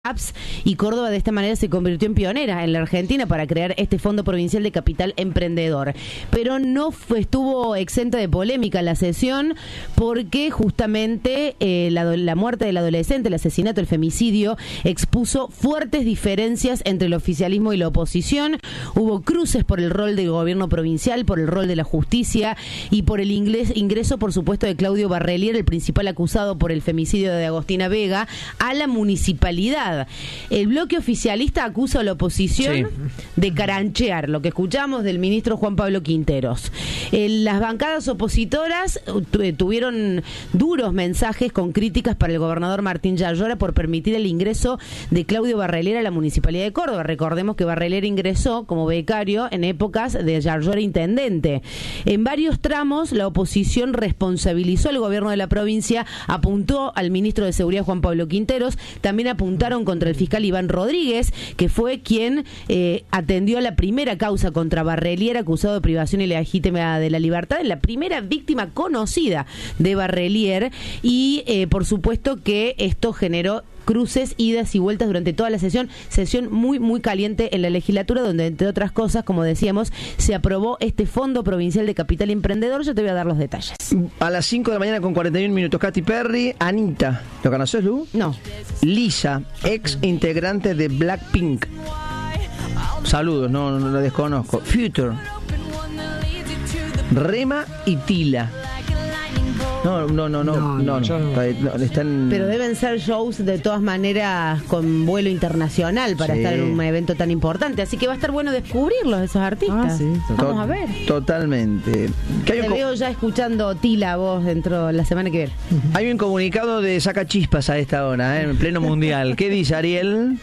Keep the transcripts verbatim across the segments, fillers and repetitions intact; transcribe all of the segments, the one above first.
apps y Córdoba de esta manera se convirtió en pionera en la Argentina para crear este Fondo Provincial de Capital Emprendedor. Pero no fue, estuvo exenta de polémica la sesión porque justamente eh, la, la muerte del adolescente, el asesinato, el femicidio, expuso fuertes diferencias entre el oficialismo y la oposición. Hubo cruces por el rol del gobierno provincial, por el rol de la justicia y por el ingreso, ingreso por supuesto, de Claudio Barrelier, el principal acusado por el femicidio de Agostina Vega, a la municipalidad. El bloque oficialista acusa a la oposición sí. de caranchear, lo que escuchamos del ministro Juan Pablo Quinteros. Eh, las bancadas opositoras tu, tuvieron duros mensajes con críticas para el gobernador Martín Yarlora por permitir el ingreso de Claudio Barrelier a la Municipalidad de Córdoba. Recordemos que Barrelier ingresó como becario en épocas de Yarlora intendente. En varios tramos la oposición responsabilizó al gobierno de la provincia, apuntó al ministro de Seguridad Juan Pablo Quinteros, también apuntaron contra el fiscal Iván Rodríguez, que fue quien eh, atendió la primera causa contra Barrelier, acusado de privación ilegítima de la libertad, la primera víctima conocida de Barrelier, y eh, por supuesto que esto generó cruces, idas y vueltas durante toda la sesión, sesión muy muy caliente en la legislatura, donde entre otras cosas, como decíamos, se aprobó este Fondo Provincial de Capital Emprendedor. Yo te voy a dar los detalles. A las cinco de la mañana con cuarenta y un minutos, Katy Perry, Anita, ¿lo conoces, Lu? No. Lisa, ex integrante de Blackpink. Saludos, no, no la desconozco. Future, Rema y Tila. No, no, no, no, no, no, no. no. Están... Pero deben ser shows de todas maneras con vuelo internacional para sí. estar en un evento tan importante, así que va a estar bueno descubrirlos, esos artistas. Ah, sí, Vamos a ver. Totalmente. Te veo co- ya escuchando Tila vos dentro de la semana que viene. Hay un comunicado de Sacachispas a esta hora, ¿eh? En pleno mundial. ¿Qué dice Ariel?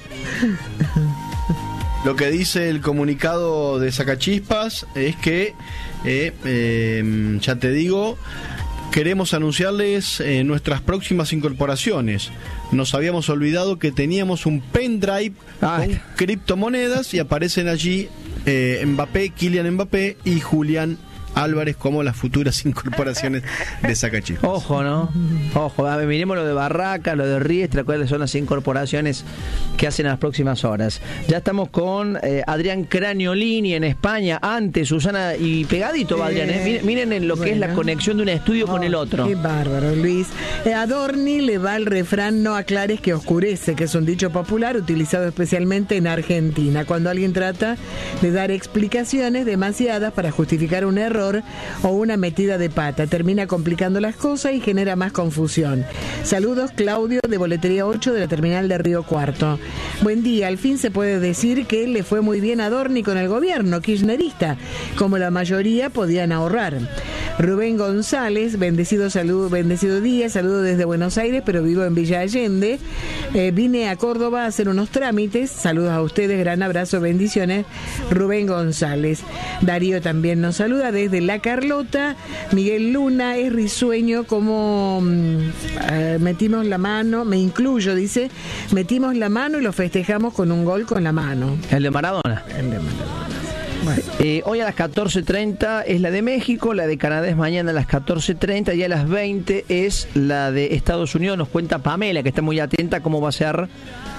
Lo que dice el comunicado de Sacachispas es que, eh, eh, ya te digo, queremos anunciarles eh, nuestras próximas incorporaciones. Nos habíamos olvidado que teníamos un pendrive ah, con criptomonedas y aparecen allí eh, Mbappé, Kylian Mbappé y Julián Álvarez como las futuras incorporaciones de Sacachispas. Ojo, ¿no? Ojo, a ver, miremos lo de Barraca, lo de Riestra, cuáles son las incorporaciones que hacen en las próximas horas. Ya estamos con eh, Adrián Craniolini en España, antes Susana, y pegadito va Adrián, ¿eh? Miren, miren en lo bueno. que es la conexión de un estudio oh, con el otro. Qué bárbaro, Luis. Eh, a Dorni le va el refrán "no aclares que oscurece", que es un dicho popular utilizado especialmente en Argentina, cuando alguien trata de dar explicaciones demasiadas para justificar un error o una metida de pata. Termina complicando las cosas y genera más confusión. Saludos, Claudio, de Boletería ocho de la terminal de Río Cuarto. Buen día. Al fin se puede decir que le fue muy bien a Dorni con el gobierno kirchnerista, como la mayoría podían ahorrar. Rubén González, bendecido saludo, bendecido día, saludo desde Buenos Aires, pero vivo en Villa Allende. Eh, vine a Córdoba a hacer unos trámites. Saludos a ustedes, gran abrazo, bendiciones. Rubén González. Darío también nos saluda desde La Carlota. Miguel Luna, es risueño como uh, metimos la mano, me incluyo, dice, metimos la mano y lo festejamos con un gol con la mano. El de Maradona. El de Maradona. Bueno. Eh, hoy a las catorce treinta es la de México, la de Canadá es mañana a las catorce treinta y a las veinte es la de Estados Unidos. Nos cuenta Pamela, que está muy atenta, cómo va a ser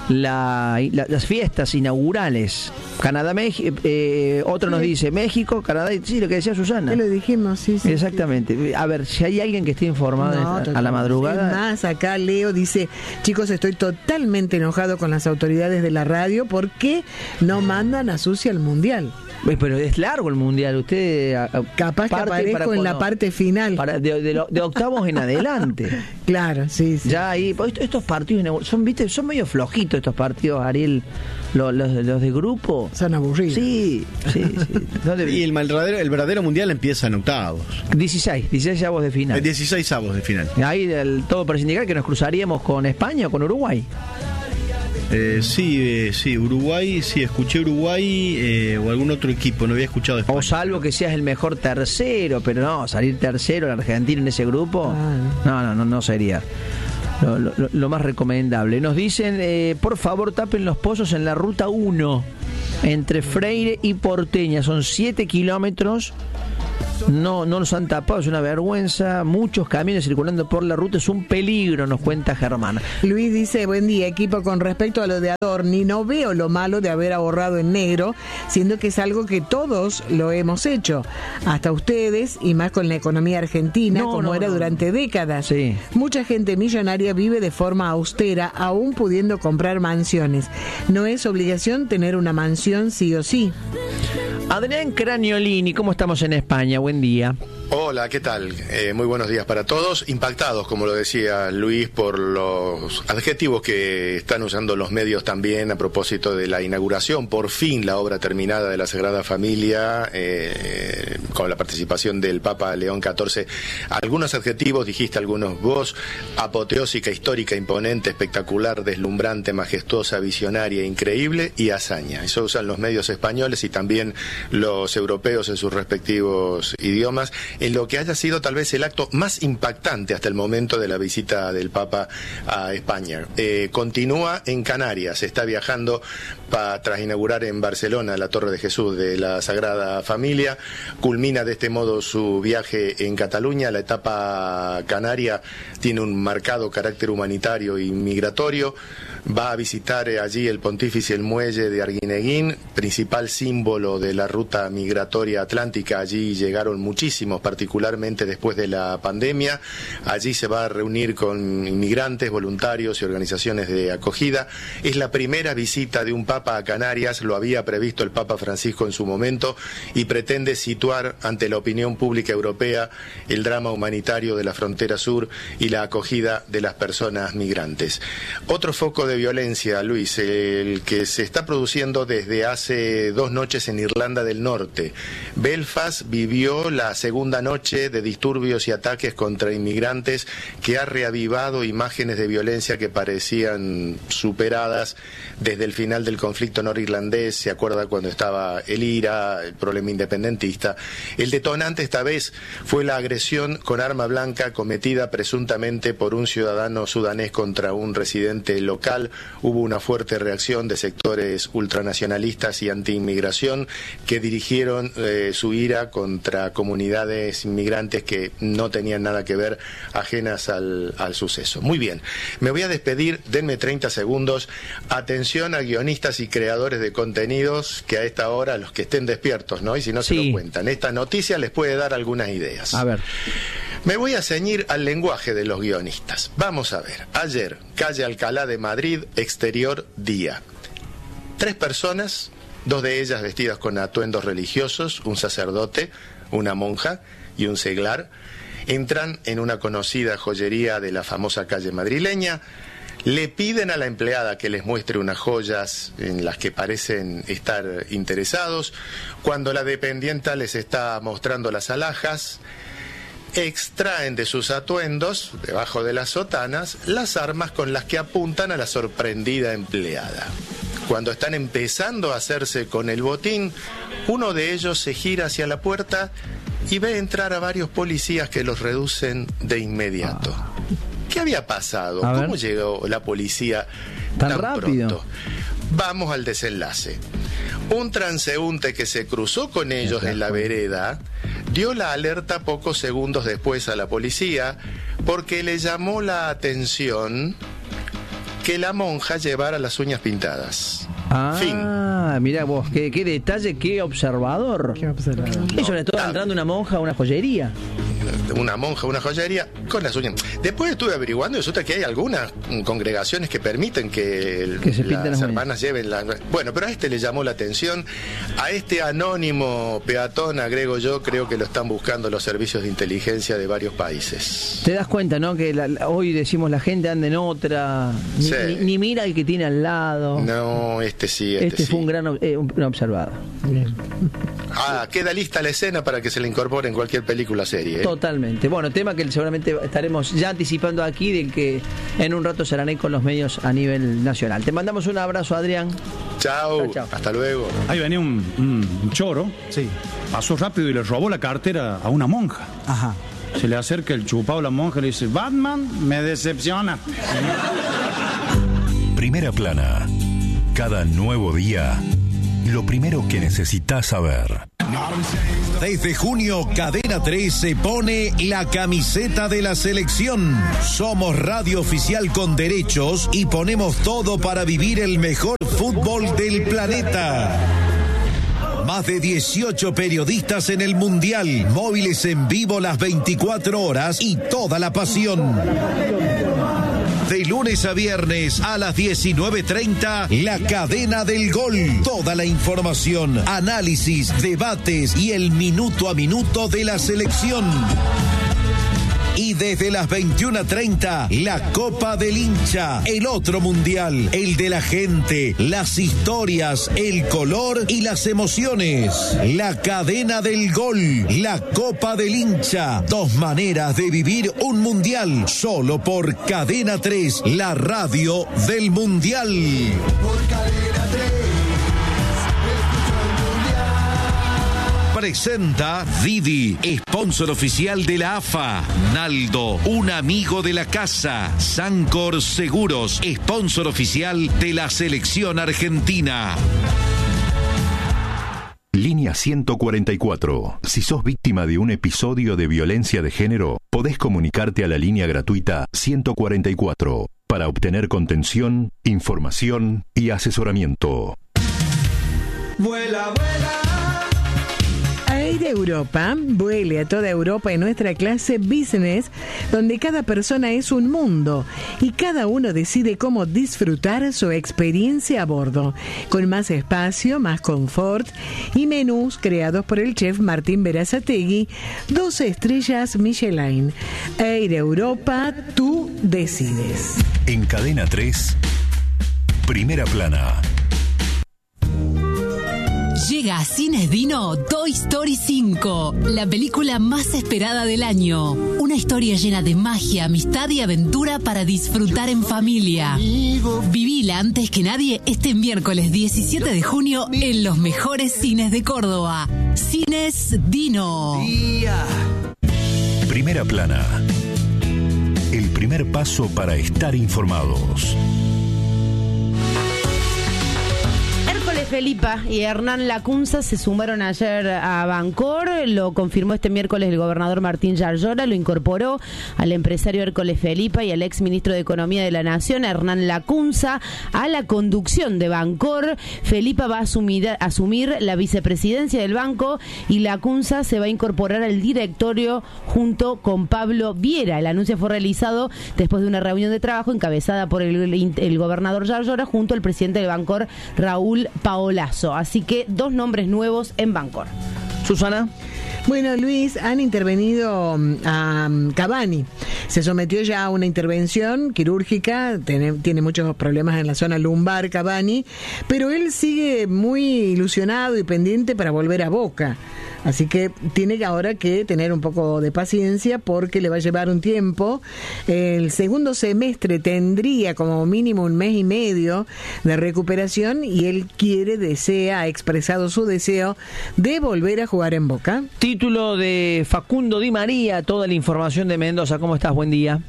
la, la, las fiestas inaugurales. Canadá, México, eh, otro nos dice México, Canadá, sí, lo que decía Susana. Ya lo dijimos, sí, sí. Exactamente. A ver, si hay alguien que esté informado no, esta, a la madrugada. Es más, acá Leo dice, chicos, estoy totalmente enojado con las autoridades de la radio porque no mandan a Susi al Mundial. Pero es largo el mundial, usted capaz que aparezco en la parte final para, de, de, de octavos en adelante. Claro, sí, sí. Ya ahí, estos partidos son, viste, son medio flojitos estos partidos, Ariel. Los, los, los de grupo son aburridos. Sí, sí, sí. ¿Dónde? Y el verdadero, el verdadero mundial empieza en octavos. dieciséis, dieciséis avos de final. dieciséis avos de final. Ahí del todo para indicar que nos cruzaríamos con España o con Uruguay. Eh, sí, eh, sí, Uruguay, sí, escuché Uruguay eh, o algún otro equipo, no había escuchado España. O salvo que seas el mejor tercero, pero no, salir tercero el Argentina en ese grupo, ah, no, no, no, no sería lo, lo, lo más recomendable. Nos dicen, eh, por favor tapen los pozos en la ruta uno, entre Freire y Porteña, son siete kilómetros No, no los han tapado, es una vergüenza. Muchos camiones circulando por la ruta, es un peligro, nos cuenta Germán. Luis dice, buen día, equipo, con respecto a lo de Adorni, no veo lo malo de haber ahorrado en negro, siendo que es algo que todos lo hemos hecho, hasta ustedes, y más con la economía argentina, No, como no, era no. durante décadas. Sí. Mucha gente millonaria vive de forma austera, aún pudiendo comprar mansiones. No es obligación tener una mansión sí o sí. Adrián Craniolini, ¿cómo estamos en España? Buen día. Hola, ¿qué tal? Eh, muy buenos días para todos. Impactados, como lo decía Luis, por los adjetivos que están usando los medios también a propósito de la inauguración, por fin, la obra terminada de la Sagrada Familia, eh, con la participación del Papa León catorce. Algunos adjetivos, dijiste algunos vos: apoteósica, histórica, imponente, espectacular, deslumbrante, majestuosa, visionaria, increíble y hazaña. Eso usan los medios españoles y también los europeos en sus respectivos idiomas, en lo que haya sido tal vez el acto más impactante hasta el momento de la visita del Papa a España. Eh, continúa en Canarias, está viajando pa, tras inaugurar en Barcelona la Torre de Jesús de la Sagrada Familia, culmina de este modo su viaje en Cataluña. La etapa canaria tiene un marcado carácter humanitario y migratorio. Va a visitar allí el Pontífice el muelle de Arguineguín, principal símbolo de la ruta migratoria atlántica. Allí llegaron muchísimos, particularmente después de la pandemia. Allí se va a reunir con inmigrantes, voluntarios y organizaciones de acogida. Es la primera visita de un Papa a Canarias, lo había previsto el Papa Francisco en su momento, y pretende situar ante la opinión pública europea el drama humanitario de la frontera sur y la acogida de las personas migrantes. Otro foco de violencia, Luis, el que se está produciendo desde hace dos noches en Irlanda del Norte. Belfast vivió la segunda noche de disturbios y ataques contra inmigrantes, que ha reavivado imágenes de violencia que parecían superadas desde el final del conflicto norirlandés. Se acuerda cuando estaba el IRA, el problema independentista. El detonante esta vez fue la agresión con arma blanca cometida presuntamente por un ciudadano sudanés contra un residente local. Hubo una fuerte reacción de sectores ultranacionalistas y antiinmigración que dirigieron eh, su ira contra comunidades inmigrantes que no tenían nada que ver, ajenas al, al suceso. Muy bien, me voy a despedir, denme treinta segundos. Atención a guionistas y creadores de contenidos, que a esta hora, los que estén despiertos, ¿no? Y si no se Sí. lo cuentan, esta noticia les puede dar algunas ideas. A ver. Me voy a ceñir al lenguaje de los guionistas. Vamos a ver. Ayer, calle Alcalá de Madrid, exterior, día. Tres personas, dos de ellas vestidas con atuendos religiosos, un sacerdote, una monja y un seglar, entran en una conocida joyería de la famosa calle madrileña. Le piden a la empleada que les muestre unas joyas en las que parecen estar interesados. Cuando la dependienta les está mostrando las alhajas, extraen de sus atuendos, debajo de las sotanas, las armas con las que apuntan a la sorprendida empleada. Cuando están empezando a hacerse con el botín, uno de ellos se gira hacia la puerta y ve entrar a varios policías que los reducen de inmediato. ¿Qué había pasado? A ver. ¿Cómo llegó la policía Tan tan rápido. pronto? Vamos al desenlace. Un transeúnte que se cruzó con ellos en la vereda dio la alerta pocos segundos después a la policía, porque le llamó la atención que la monja llevara las uñas pintadas. Ah, Fin. mira vos, qué, qué detalle, qué observador. Qué observador. Y sobre todo Notable. entrando una monja a una joyería. Una monja, una joyería con las uñas. Después estuve averiguando y resulta que hay algunas mm, congregaciones que permiten que, el- Que se pinten las las uñas. hermanas lleven la... Bueno, pero a este le llamó la atención. A este anónimo peatón, agrego yo, creo que lo están buscando los servicios de inteligencia de varios países. Te das cuenta, ¿no? Que la- la- hoy decimos la gente anda en otra, ni, Sí. ni- ni mira el que tiene al lado. No, este sí, este, este sí. fue un gran ob- eh, un, un observado. Bien. Ah, queda lista la escena para que se le incorpore en cualquier película o serie. ¿eh? Totalmente. Bueno, tema que seguramente estaremos ya anticipando aquí, de que en un rato se harán con los medios a nivel nacional. Te mandamos un abrazo, Adrián. Chao, Chao, chao. hasta luego. Ahí venía un, un choro, Sí. pasó rápido y le robó la cartera a una monja. Ajá. Se le acerca el chupado a la monja y le dice: Batman, me decepciona. Primera plana. Cada nuevo día, lo primero que necesitas saber. Desde junio, Cadena tres se pone la camiseta de la selección. Somos radio oficial con derechos y ponemos todo para vivir el mejor fútbol del planeta. Más de dieciocho periodistas en el Mundial, móviles en vivo las veinticuatro horas y toda la pasión. De lunes a viernes a las diecinueve treinta, La Cadena del Gol. Toda la información, análisis, debates y el minuto a minuto de la selección. Y desde las veintiuna treinta, la Copa del Hincha, el otro mundial, el de la gente, las historias, el color y las emociones. La Cadena del Gol, la Copa del Hincha, dos maneras de vivir un mundial, solo por Cadena tres, la radio del mundial. Por Cadena tres. Presenta Didi, sponsor oficial de la A F A. Naldo, un amigo de la casa. Sancor Seguros, sponsor oficial de la selección argentina. Línea ciento cuarenta y cuatro. Si sos víctima de un episodio de violencia de género, podés comunicarte a la línea gratuita ciento cuarenta y cuatro para obtener contención, información y asesoramiento. Vuela, vuela. Air Europa, vuele a toda Europa en nuestra clase Business, donde cada persona es un mundo y cada uno decide cómo disfrutar su experiencia a bordo, con más espacio, más confort y menús creados por el chef Martín Berazategui, doce estrellas Michelin. Air Europa, tú decides. En Cadena tres, Primera Plana. Llega a Cines Dino Toy Story cinco, la película más esperada del año. Una historia llena de magia, amistad y aventura para disfrutar en familia. Vivila antes que nadie este miércoles diecisiete de junio en los mejores cines de Córdoba. Cines Dino. Primera Plana. El primer paso para estar informados. Felipa y Hernán Lacunza se sumaron ayer a Bancor, lo confirmó este miércoles el gobernador Martín Yarlora, lo incorporó al empresario Hércoles Felipa y al ex ministro de Economía de la Nación, Hernán Lacunza, a la conducción de Bancor. Felipa va a asumir, asumir la vicepresidencia del banco y Lacunza se va a incorporar al directorio junto con Pablo Viera. El anuncio fue realizado después de una reunión de trabajo encabezada por el, el gobernador Yarlora junto al presidente de Bancor, Raúl Paolazo. Así que dos nombres nuevos en Bancor. Susana. Bueno, Luis, han intervenido a um, Cavani. Se sometió ya a una intervención quirúrgica, tiene, tiene muchos problemas en la zona lumbar Cavani, pero él sigue muy ilusionado y pendiente para volver a Boca. Así que tiene ahora que tener un poco de paciencia porque le va a llevar un tiempo. El segundo semestre tendría como mínimo un mes y medio de recuperación y él quiere, desea, ha expresado su deseo de volver a jugar en Boca. Título de Facundo Di María, toda la información de Mendoza. ¿Cómo estás? Buen día.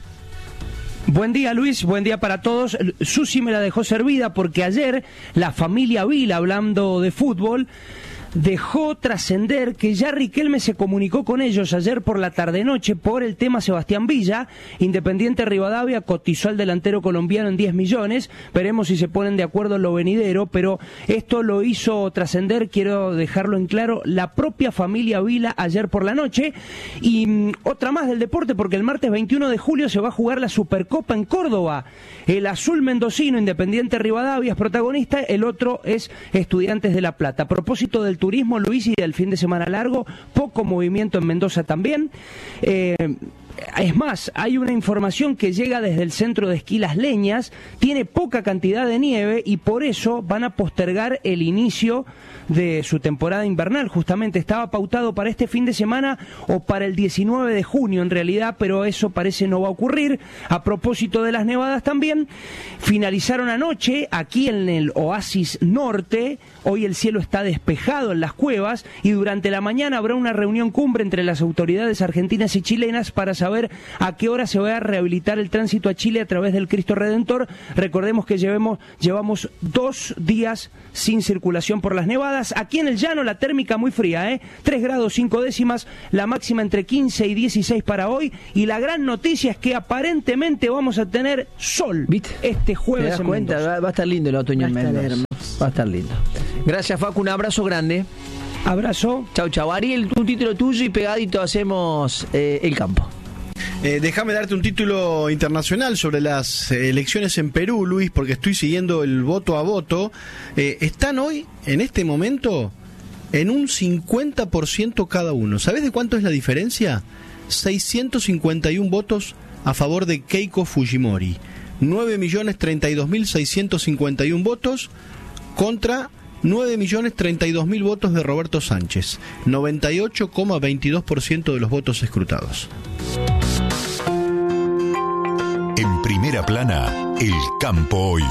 Buen día, Luis, buen día para todos. Susi me la dejó servida porque ayer la familia Vila, hablando de fútbol, dejó trascender que ya Riquelme se comunicó con ellos ayer por la tarde-noche por el tema Sebastián Villa. Independiente Rivadavia cotizó al delantero colombiano en diez millones. Veremos si se ponen de acuerdo en lo venidero, pero esto lo hizo trascender, quiero dejarlo en claro, la propia familia Vila ayer por la noche. Y mm, otra más del deporte, porque el martes veintiuno de julio se va a jugar la Supercopa en Córdoba. El azul mendocino, Independiente Rivadavia, es protagonista, el otro es Estudiantes de La Plata. A propósito del turismo, Luis, y del fin de semana largo, poco movimiento en Mendoza también. Eh, es más, hay una información que llega desde el centro de esquí Las Leñas, tiene poca cantidad de nieve y por eso van a postergar el inicio de su temporada invernal. Justamente estaba pautado para este fin de semana o para el diecinueve de junio en realidad, pero eso parece no va a ocurrir. A propósito de las nevadas también, finalizaron anoche aquí en el Oasis Norte. Hoy el cielo está despejado en las cuevas y durante la mañana habrá una reunión cumbre entre las autoridades argentinas y chilenas para saber saber a qué hora se va a rehabilitar el tránsito a Chile a través del Cristo Redentor. Recordemos que llevemos, llevamos dos días sin circulación por las nevadas. Aquí en el llano la térmica muy fría, ¿eh? tres grados cinco décimas, la máxima entre quince y dieciséis para hoy. Y la gran noticia es que aparentemente vamos a tener sol. ¿Viste? Este jueves. ¿Te das en cuenta? Mendoza. Va, va a estar lindo el otoño en Va a estar Mendoza. Va a estar lindo. Gracias, Facu. Un abrazo grande. Abrazo. Chau, chau. Ariel, un título tuyo y pegadito hacemos eh, el campo. Eh, déjame darte un título internacional sobre las eh, elecciones en Perú, Luis, porque estoy siguiendo el voto a voto. Eh, están hoy, en este momento, en un cincuenta por ciento cada uno. ¿Sabés de cuánto es la diferencia? seiscientos cincuenta y uno votos a favor de Keiko Fujimori. nueve millones treinta y dos mil seiscientos cincuenta y uno votos contra nueve millones treinta y dos mil votos de Roberto Sánchez. noventa y ocho coma veintidós por ciento de los votos escrutados. En primera plana, el campo hoy.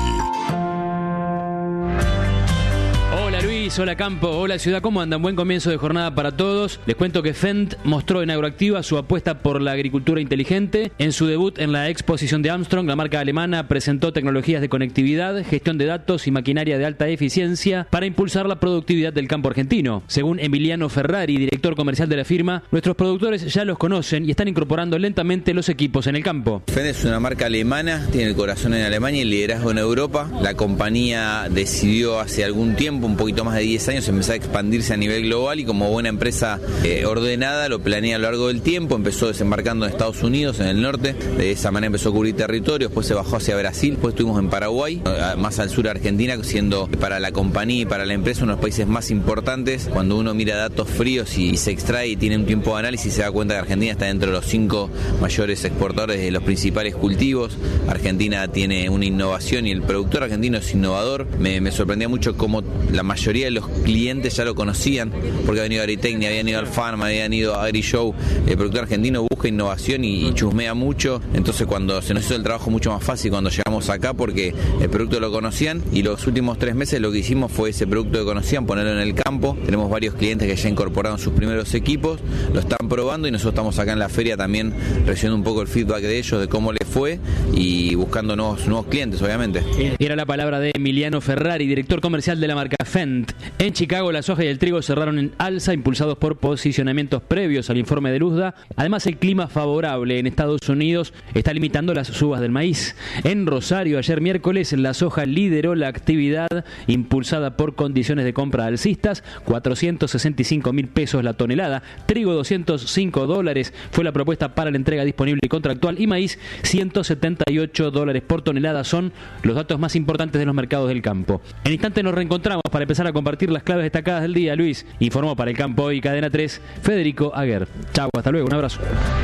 Hola Luis, hola Campo, hola Ciudad, ¿cómo andan? Buen comienzo de jornada para todos. Les cuento que Fendt mostró en Agroactiva su apuesta por la agricultura inteligente. En su debut en la exposición de Armstrong, la marca alemana presentó tecnologías de conectividad, gestión de datos y maquinaria de alta eficiencia para impulsar la productividad del campo argentino. Según Emiliano Ferrari, director comercial de la firma, nuestros productores ya los conocen y están incorporando lentamente los equipos en el campo. Fendt es una marca alemana, tiene el corazón en Alemania y el liderazgo en Europa. La compañía decidió hace algún tiempo, un poquito más de diez años, empezar a expandirse a nivel global y como buena empresa eh, ordenada lo planea a lo largo del tiempo. Empezó desembarcando en Estados Unidos, en el norte, de esa manera empezó a cubrir territorio, después se bajó hacia Brasil, después estuvimos en Paraguay, más al sur de Argentina, siendo para la compañía y para la empresa uno de los países más importantes. Cuando uno mira datos fríos y se extrae y tiene un tiempo de análisis, se da cuenta que Argentina está dentro de los cinco mayores exportadores de los principales cultivos. Argentina tiene una innovación y el productor argentino es innovador. Me, me sorprendía mucho cómo la mayoría de los clientes ya lo conocían, porque habían ido a Agritecnia, habían ido al Farm, habían ido a AgriShow. El productor argentino busca innovación y, y chusmea mucho, entonces cuando se nos hizo el trabajo mucho más fácil cuando llegamos acá, porque el producto lo conocían y los últimos tres meses lo que hicimos fue ese producto que conocían, ponerlo en el campo. Tenemos varios clientes que ya incorporaron sus primeros equipos, lo están probando y nosotros estamos acá en la feria también recibiendo un poco el feedback de ellos, de cómo les fue y buscando nuevos, nuevos clientes, obviamente. Era la palabra de Emiliano Ferrari, director comercial de la marca Fendt. En Chicago, la soja y el trigo cerraron en alza, impulsados por posicionamientos previos al informe de Luzda. Además, el clima favorable en Estados Unidos está limitando las subas del maíz. En Rosario, ayer miércoles, la soja lideró la actividad impulsada por condiciones de compra alcistas, cuatrocientos sesenta y cinco mil pesos la tonelada. Trigo, doscientos cinco dólares fue la propuesta para la entrega disponible y contractual. Y maíz, ciento setenta y ocho dólares por tonelada. Son los datos más importantes de los mercados del campo. En instante nos reencontramos para empezar a compartir las claves destacadas del día. Luis informó para el Campo Hoy, Cadena tres, Federico Aguer. Chau, hasta luego, un abrazo.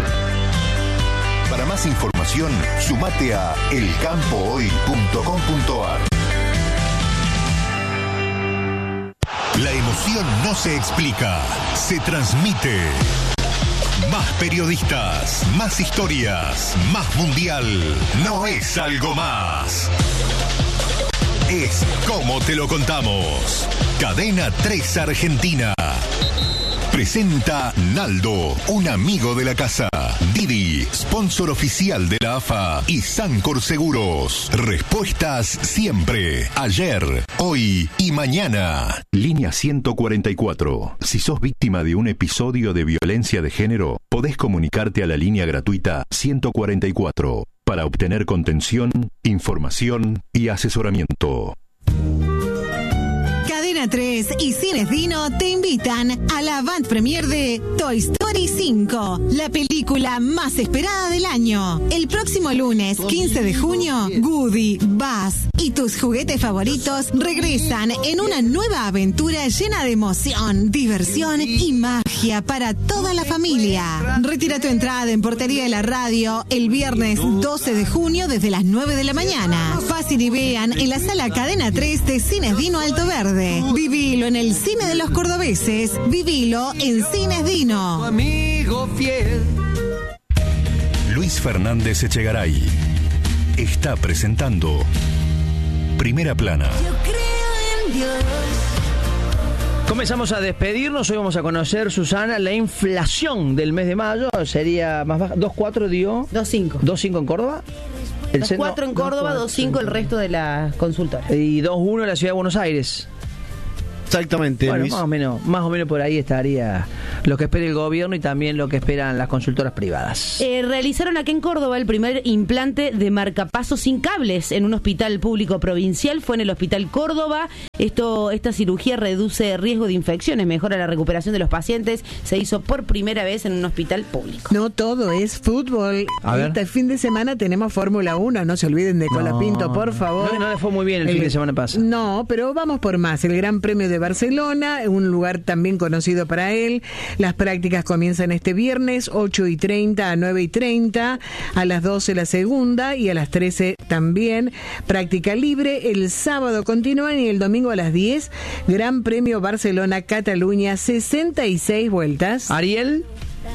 Para más información, sumate a el campo hoy punto com punto a r. La emoción no se explica, se transmite. Más periodistas, más historias, más mundial. No es algo más. Es como te lo contamos. Cadena tres Argentina. Presenta Naldo, un amigo de la casa. Didi, sponsor oficial de la A F A. Y Sancor Seguros. Respuestas siempre. Ayer, hoy y mañana. Línea ciento cuarenta y cuatro. Si sos víctima de un episodio de violencia de género, podés comunicarte a la línea gratuita ciento cuarenta y cuatro para obtener contención, información y asesoramiento. Cadena tres y Cines Dino te invitan a la avant premiere de Toy Story cinco, la película más esperada del año. El próximo lunes, quince de junio, Woody, Buzz y tus juguetes favoritos regresan en una nueva aventura llena de emoción, diversión y magia para toda la familia. Retira tu entrada en Portería de la Radio el viernes doce de junio desde las nueve de la mañana. Fácil y vean en la sala Cadena tres de Cines Dino Alto Verde. Vivilo en el cine de los cordobeses. Vivilo en Cines Dino. Amigo fiel. Luis Fernández Echegaray está presentando Primera Plana. Yo creo en Dios, Comenzamos a despedirnos. Hoy vamos a conocer, Susana, la inflación del mes de mayo. Sería más baja. dos coma cuatro dio. dos coma cinco. dos coma cinco en Córdoba. dos coma cuatro en Córdoba, dos coma cinco el resto de las consultoras. Y dos coma uno en la ciudad de Buenos Aires. Exactamente, bueno, Luis. más o menos, más o menos por ahí estaría lo que espera el gobierno y también lo que esperan las consultoras privadas. Eh, realizaron aquí en Córdoba el primer implante de marcapasos sin cables en un hospital público provincial. Fue en el Hospital Córdoba. Esto, esta cirugía reduce riesgo de infecciones, mejora la recuperación de los pacientes. Se hizo por primera vez en un hospital público. No todo es fútbol. A ver. Este fin de semana tenemos Fórmula uno. No se olviden de Colapinto, No, por favor. No, no le fue muy bien el, el fin de semana pasado. No, pero vamos por más. El Gran Premio de Barcelona, un lugar también conocido para él. Las prácticas comienzan este viernes, ocho y treinta a nueve y treinta, a las doce la segunda y a las trece también. Práctica libre. El sábado continúan y el domingo a las diez, Gran Premio Barcelona-Cataluña, sesenta y seis vueltas. Ariel,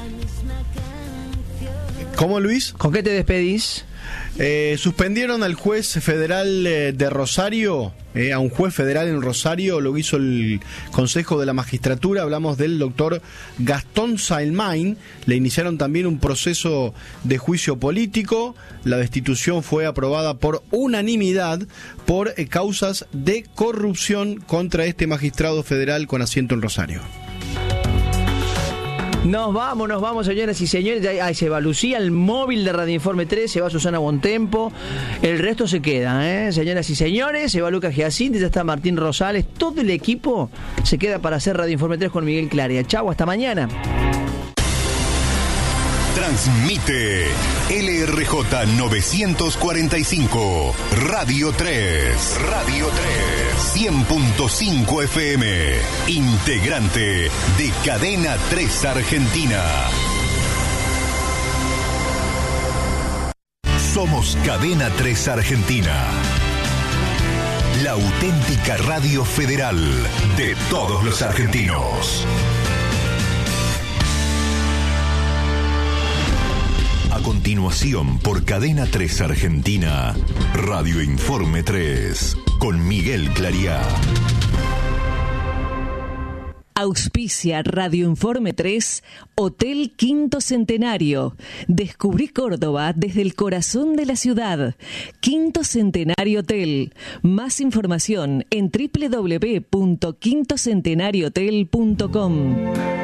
¿Cómo, Luis? ¿con qué te despedís? Eh, suspendieron al juez federal eh, de Rosario, eh, a un juez federal en Rosario, lo hizo el Consejo de la Magistratura. Hablamos del doctor Gastón Sailmain. Le iniciaron también un proceso de juicio político. La destitución fue aprobada por unanimidad por eh, causas de corrupción contra este magistrado federal con asiento en Rosario. Nos vamos, nos vamos, señoras y señores. Ahí se va Lucía, el móvil de Radio Informe tres, se va Susana Bontempo, el resto se queda, ¿eh? Señoras y señores, se va Lucas Giacinti, ya está Martín Rosales, todo el equipo se queda para hacer Radio Informe tres con Miguel Claria. Chau, hasta mañana. Transmite L R J novecientos cuarenta y cinco, Radio tres, Radio tres, cien punto cinco F M, integrante de Cadena tres Argentina. Somos Cadena tres Argentina, la auténtica radio federal de todos los argentinos. A continuación, por Cadena tres Argentina, Radio Informe tres, con Miguel Clariá. Auspicia Radio Informe tres, Hotel Quinto Centenario. Descubrí Córdoba desde el corazón de la ciudad. Quinto Centenario Hotel. Más información en doble u doble u doble u punto quinto centenario hotel punto com.